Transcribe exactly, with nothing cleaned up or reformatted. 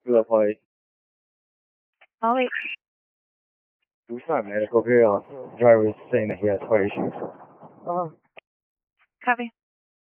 Philip White. I'll wait. We saw a medical here. The driver was saying that he has heart issues. Copy.